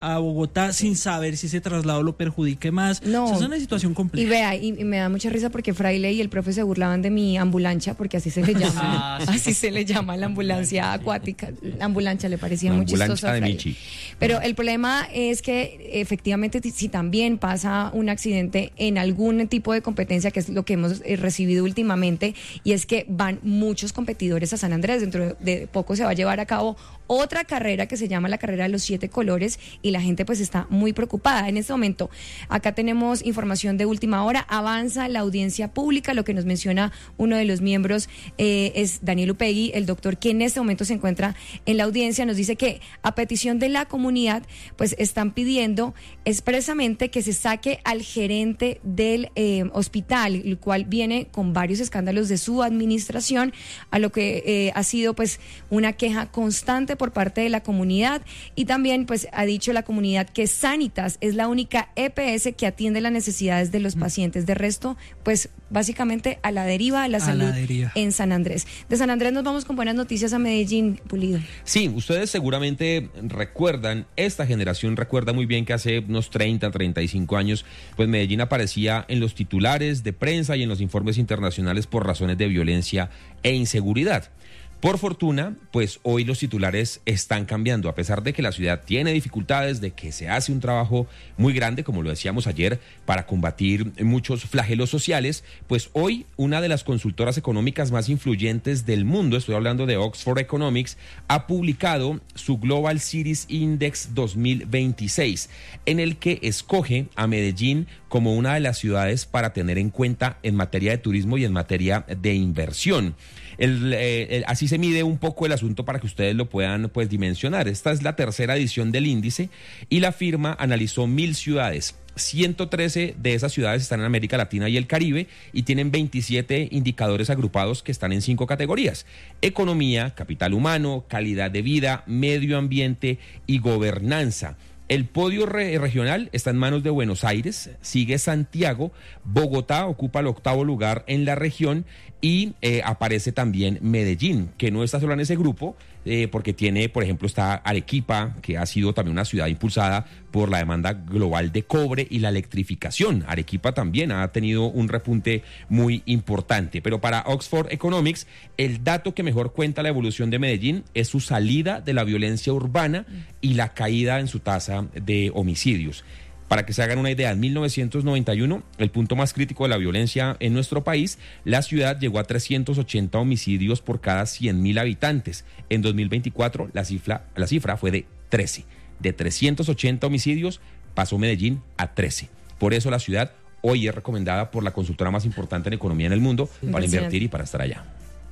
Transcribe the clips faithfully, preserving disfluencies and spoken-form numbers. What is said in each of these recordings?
a Bogotá sin saber si ese traslado lo perjudique más. No. O sea, es una situación compleja. Y vea, y, y me da mucha risa porque Fraile y el profe se burlaban de mi ambulancia, porque así se le llama, Ah, sí. así se le llama la ambulancia acuática. La ambulancia le parecía La muy chistosa ambulancia a de Fraile. Michi. Pero el problema es que efectivamente si también pasa un accidente en algún tipo de competencia, que es lo que hemos eh, recibido últimamente, y es que van muchos competidores a San Andrés. Dentro de poco se va a llevar a cabo otra carrera que se llama la carrera de los siete colores, y la gente pues está muy preocupada. En este momento, acá tenemos información de última hora, avanza la audiencia pública, lo que nos menciona uno de los miembros eh, es Daniel Upegui, el doctor que en este momento se encuentra en la audiencia, nos dice que a petición de la comunidad, pues están pidiendo expresamente que se saque al gerente del eh, hospital, el cual viene con varios escándalos de su administración, a lo que eh, ha sido pues una queja constante por parte de la comunidad, y también pues ha dicho la comunidad que Sanitas es la única E P S que atiende las necesidades de los pacientes. De resto, pues básicamente a la deriva de la A salud la deriva. en San Andrés. De San Andrés nos vamos con buenas noticias a Medellín, Pulido. Sí, ustedes seguramente recuerdan, esta generación recuerda muy bien que hace unos treinta, treinta y cinco años, pues Medellín aparecía en los titulares de prensa y en los informes internacionales por razones de violencia e inseguridad. Por fortuna, pues hoy los titulares están cambiando, a pesar de que la ciudad tiene dificultades, de que se hace un trabajo muy grande, como lo decíamos ayer, para combatir muchos flagelos sociales. Pues hoy una de las consultoras económicas más influyentes del mundo, estoy hablando de Oxford Economics, ha publicado su Global Cities Index dos mil veintiséis, en el que escoge a Medellín como una de las ciudades para tener en cuenta en materia de turismo y en materia de inversión. El, eh, el, así se mide un poco el asunto para que ustedes lo puedan pues dimensionar. Esta es la tercera edición del índice y la firma analizó mil ciudades. ciento trece de esas ciudades están en América Latina y el Caribe y tienen veintisiete indicadores agrupados que están en cinco categorías: economía, capital humano, calidad de vida, medio ambiente y gobernanza. El podio re- regional está en manos de Buenos Aires, sigue Santiago, Bogotá ocupa el octavo lugar en la región y eh, aparece también Medellín, que no está solo en ese grupo, eh, porque tiene, por ejemplo, está Arequipa, que ha sido también una ciudad impulsada por la demanda global de cobre y la electrificación. Arequipa también ha tenido un repunte muy importante, pero para Oxford Economics, el dato que mejor cuenta la evolución de Medellín es su salida de la violencia urbana y la caída en su tasa de homicidios. Para que se hagan una idea, en mil novecientos noventa y uno, el punto más crítico de la violencia en nuestro país, la ciudad llegó a trescientos ochenta homicidios por cada cien mil habitantes. En dos mil veinticuatro, la cifra, la cifra fue de trece. De trescientos ochenta homicidios, pasó Medellín a trece. Por eso la ciudad hoy es recomendada por la consultora más importante en economía en el mundo para invertir y para estar allá.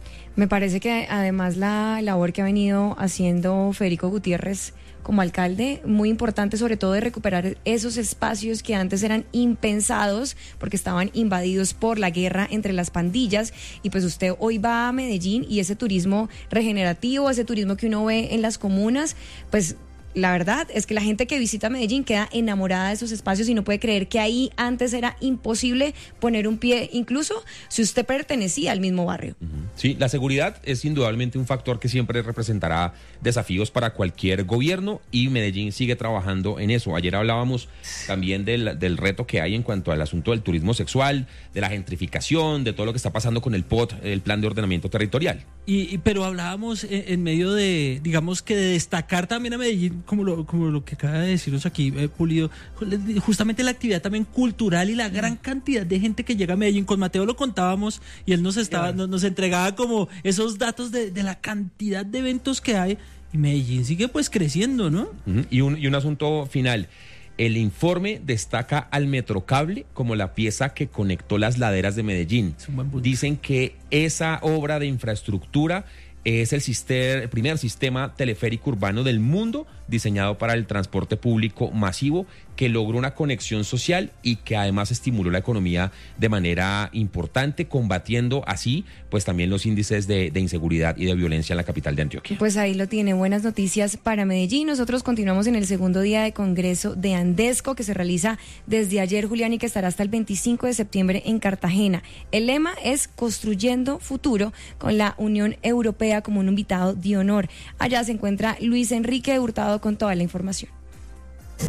Me parece que además la labor que ha venido haciendo Federico Gutiérrez como alcalde, muy importante, sobre todo de recuperar esos espacios que antes eran impensados porque estaban invadidos por la guerra entre las pandillas. Y pues usted hoy va a Medellín y ese turismo regenerativo, ese turismo que uno ve en las comunas, pues la verdad es que la gente que visita Medellín queda enamorada de esos espacios y no puede creer que ahí antes era imposible poner un pie, incluso si usted pertenecía al mismo barrio. Sí, la seguridad es indudablemente un factor que siempre representará desafíos para cualquier gobierno y Medellín sigue trabajando en eso. Ayer hablábamos también del, del reto que hay en cuanto al asunto del turismo sexual, de la gentrificación, de todo lo que está pasando con el P O T, el Plan de Ordenamiento Territorial. Y, y pero hablábamos en, en medio de, digamos que de destacar también a Medellín, como lo, como lo que acaba de decirnos aquí, eh, Pulido, justamente la actividad también cultural y la gran cantidad de gente que llega a Medellín. Con Mateo lo contábamos y él nos estaba, claro. nos, nos entregaba como esos datos de, de la cantidad de eventos que hay, y Medellín sigue pues creciendo, ¿no? Uh-huh. Y un, y un asunto final. El informe destaca al Metrocable como la pieza que conectó las laderas de Medellín. Dicen que esa obra de infraestructura es el, sister, el primer sistema teleférico urbano del mundo diseñado para el transporte público masivo, que logró una conexión social y que además estimuló la economía de manera importante, combatiendo así pues también los índices de, de inseguridad y de violencia en la capital de Antioquia. Pues ahí lo tiene, buenas noticias para Medellín. Nosotros continuamos en el segundo día de Congreso de Andesco, que se realiza desde ayer, Julián, y que estará hasta el veinticinco de septiembre en Cartagena. El lema es Construyendo Futuro, con la Unión Europea como un invitado de honor. Allá se encuentra Luis Enrique Hurtado con toda la información.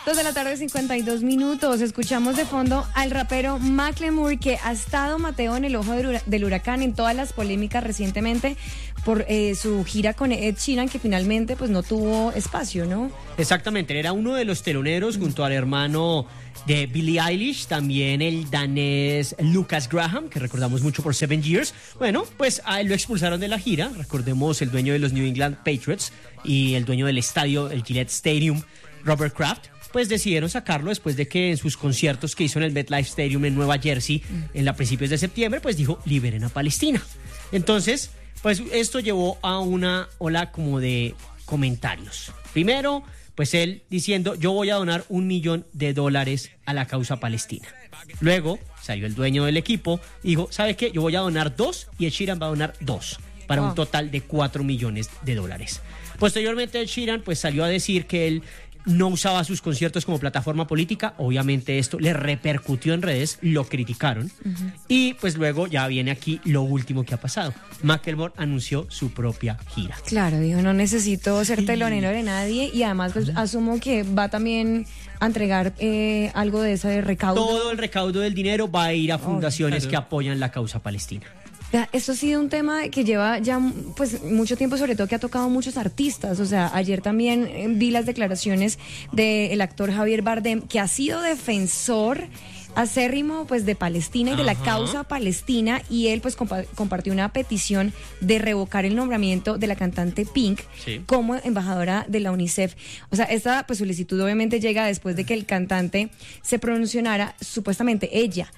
Dos de la tarde, cincuenta y dos minutos. Escuchamos de fondo al rapero Macklemore, que ha estado, Mateo, en el ojo del, hura- del huracán en todas las polémicas recientemente por eh, su gira con Ed Sheeran, que finalmente pues no tuvo espacio, ¿no? Exactamente, era uno de los teloneros junto al hermano de Billie Eilish, también el danés Lucas Graham, que recordamos mucho por Seven Years. Bueno, pues a él lo expulsaron de la gira. Recordemos, el dueño de los New England Patriots y el dueño del estadio, el Gillette Stadium, Robert Kraft, pues decidieron sacarlo después de que en sus conciertos que hizo en el MetLife Stadium en Nueva Jersey en la principios de septiembre, pues dijo, liberen a Palestina. Entonces, pues esto llevó a una ola como de comentarios. Primero, pues él diciendo, yo voy a donar un millón de dólares a la causa palestina. Luego salió el dueño del equipo y dijo, ¿sabe qué? Yo voy a donar dos y Ed Sheeran va a donar dos, para Wow. un total de cuatro millones de dólares. Posteriormente Ed Sheeran pues salió a decir que él no usaba sus conciertos como plataforma política. Obviamente esto le repercutió en redes, lo criticaron. Uh-huh. Y pues luego ya viene aquí lo último que ha pasado. Macklemore anunció su propia gira. Claro, dijo, no necesito ser telonero de nadie, y además pues, asumo que va también a entregar eh, algo de ese recaudo. Todo el recaudo del dinero va a ir a fundaciones oh, claro. que apoyan la causa palestina. Esto ha sido un tema que lleva ya pues mucho tiempo, sobre todo que ha tocado a muchos artistas. O sea, ayer también eh, vi las declaraciones del actor Javier Bardem, que ha sido defensor acérrimo pues de Palestina y de la Ajá. causa palestina, y él pues compa- compartió una petición de revocar el nombramiento de la cantante Pink Sí. como embajadora de la UNICEF. O sea, esta pues solicitud obviamente llega después de que el cantante se pronunciara, supuestamente ella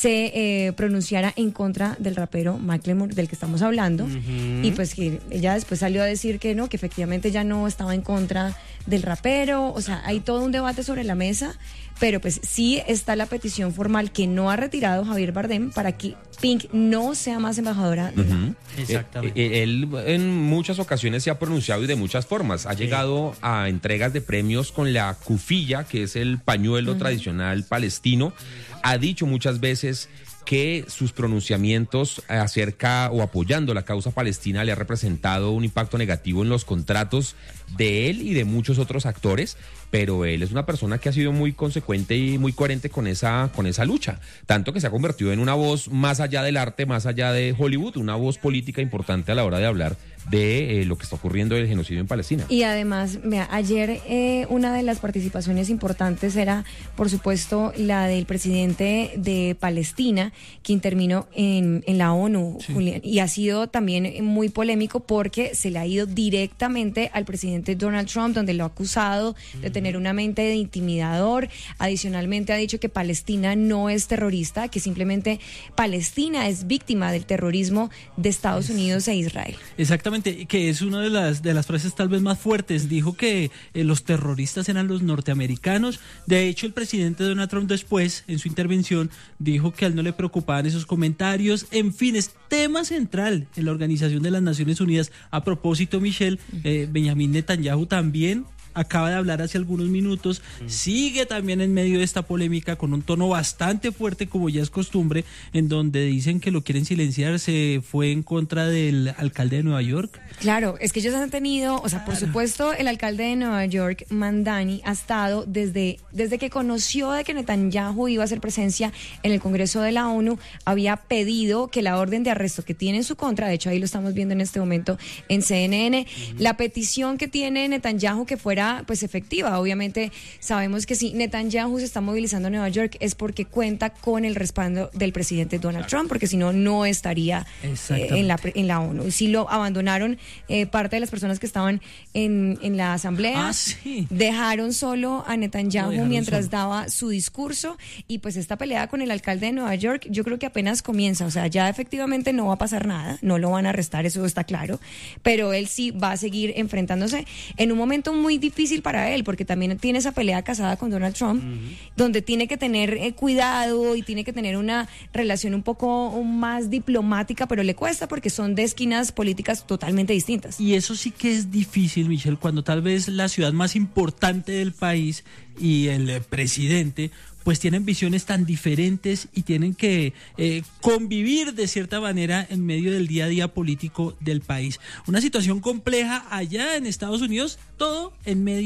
se eh, pronunciara en contra del rapero Macklemore, del que estamos hablando, uh-huh. y pues que ella después salió a decir que no, que efectivamente ya no estaba en contra del rapero. O sea, hay todo un debate sobre la mesa, pero pues sí está la petición formal que no ha retirado Javier Bardem para que Pink no sea más embajadora de la Uh-huh. Exactamente. Eh, eh, él en muchas ocasiones se ha pronunciado y de muchas formas. Ha sí. llegado a entregas de premios con la kufiyya, que es el pañuelo uh-huh. tradicional palestino. Ha dicho muchas veces que sus pronunciamientos acerca o apoyando la causa palestina le ha representado un impacto negativo en los contratos de él y de muchos otros actores, pero él es una persona que ha sido muy consecuente y muy coherente con esa, con esa lucha, tanto que se ha convertido en una voz más allá del arte, más allá de Hollywood, una voz política importante a la hora de hablar de eh, lo que está ocurriendo del genocidio en Palestina. Y además, mira, ayer eh, una de las participaciones importantes era, por supuesto, la del presidente de Palestina, que intervino en, en la ONU, sí. Julián, y ha sido también muy polémico porque se le ha ido directamente al presidente Donald Trump, donde lo ha acusado uh-huh. de tener una mente de intimidador. Adicionalmente ha dicho que Palestina no es terrorista, que simplemente Palestina es víctima del terrorismo de Estados Unidos e Israel. Exactamente. Que es una de las de las frases tal vez más fuertes. Dijo que eh, los terroristas eran los norteamericanos. De hecho, el presidente Donald Trump después, en su intervención, dijo que a él no le preocupaban esos comentarios. En fin, es tema central en la Organización de las Naciones Unidas. A propósito, Michelle, eh, Benjamín Netanyahu también acaba de hablar hace algunos minutos, mm. sigue también en medio de esta polémica con un tono bastante fuerte, como ya es costumbre, en donde dicen que lo quieren silenciar. Se fue en contra del alcalde de Nueva York. Claro, es que ellos han tenido, o sea, por supuesto, el alcalde de Nueva York, Mandani, ha estado desde, desde que conoció de que Netanyahu iba a hacer presencia en el Congreso de la ONU, había pedido que la orden de arresto que tiene en su contra, de hecho ahí lo estamos viendo en este momento en C N N, uh-huh. la petición que tiene Netanyahu que fuera pues efectiva. Obviamente sabemos que si Netanyahu se está movilizando en Nueva York es porque cuenta con el respaldo del presidente Donald Trump, porque si no, no estaría eh, en, la, en la ONU. Si lo abandonaron eh, parte de las personas que estaban en, en la asamblea, ah, sí. dejaron solo a Netanyahu no, mientras solo. daba su discurso, y pues esta pelea con el alcalde de Nueva York yo creo que apenas comienza. O sea, ya efectivamente no va a pasar nada, no lo van a arrestar, eso está claro, pero él sí va a seguir enfrentándose en un momento muy difícil difícil para él, porque también tiene esa pelea casada con Donald Trump, uh-huh. donde tiene que tener eh, cuidado y tiene que tener una relación un poco más diplomática, pero le cuesta porque son de esquinas políticas totalmente distintas. Y eso sí que es difícil, Michelle, cuando tal vez la ciudad más importante del país y el eh, presidente pues tienen visiones tan diferentes y tienen que eh, convivir de cierta manera en medio del día a día político del país. Una situación compleja allá en Estados Unidos, todo en medio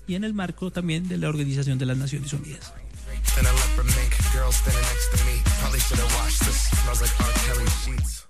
y en el marco también de la Organización de las Naciones Unidas. Then a leopard mink girl standing next to me. Probably should have washed this. Smells like R. Kelly sheets.